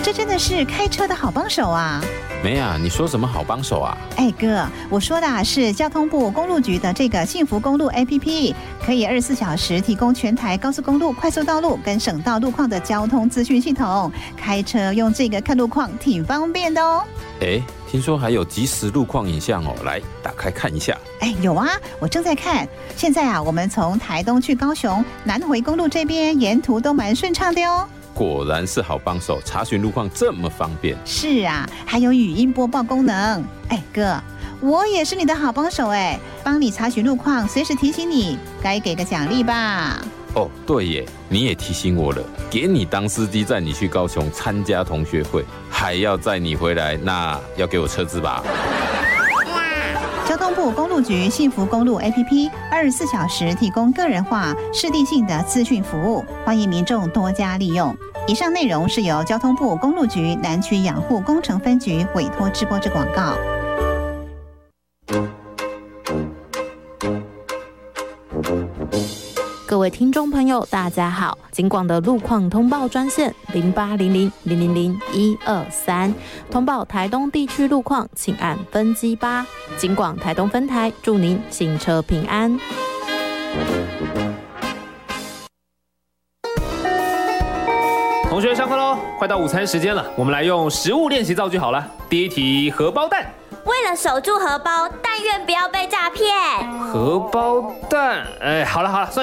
这真的是开车的好帮手啊！ 没啊，你说什么好帮手啊？ 哎哥，我说的是交通部公路局的这个幸福公路 APP， 可以24小时提供全台高速公路、快速道路跟省道路况的交通资讯系统。开车用这个看路况挺方便的哦。 哎，听说还有即时路况影像哦，来打开看一下。 哎，有啊，我正在看。现在啊，我们从台东去高雄南回公路这边沿途都蛮顺畅的哦。 果然是好帮手，查询路况这么方便。 是啊，还有语音播报功能。哎哥，我也是你的好帮手哎，帮你查询路况，随时提醒你，该给个奖励吧。 哦，对耶，你也提醒我了，给你当司机载你去高雄参加同学会，还要载你回来，那要给我车资吧。 交通部公路局幸福公路 APP 24小时提供个人化、适地性的资讯服务，欢迎民众多加利用。以上内容是由交通部公路局南区养护工程分局委托直播之广告。 各位听众朋友，大家好！警广的路况通报专线0800000123，通报台东地区路况，请按分机8。警广台东分台，祝您行车平安。 同学上课喽，快到午餐时间了，我们来用食物练习造句好了。第一题，荷包蛋。 为了守住荷包，但愿不要被诈骗。 荷包蛋，哎，好了，算